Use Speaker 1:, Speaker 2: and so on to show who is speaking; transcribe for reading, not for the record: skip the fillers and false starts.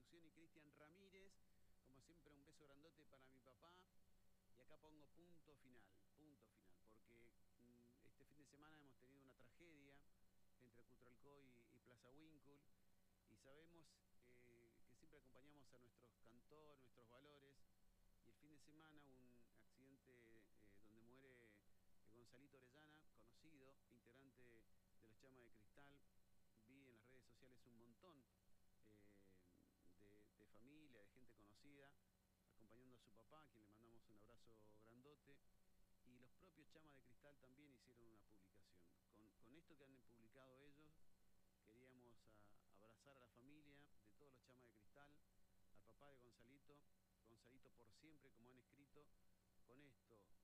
Speaker 1: producción y Cristian Ramírez. Como siempre, un beso grandote para mi papá. Y acá pongo punto final, porque este fin de semana hemos tenido una tragedia entre Cutralcó y Plaza Winkle, y sabemos que siempre acompañamos a nuestros cantores, nuestros valores, y el fin de semana un accidente donde muere Gonzalito Orellana, conocido, integrante de los Chamas de Cristal. Vi en las redes sociales un montón de familia, de gente conocida, acompañando a su papá, a quien le mandamos un abrazo grandote. Y los propios Chamas de Cristal también hicieron una publicación. Con esto que han publicado ellos, queríamos abrazar a la familia de todos los Chamas de Cristal, al papá de Gonzalito, Gonzalito por siempre, como han escrito. Con esto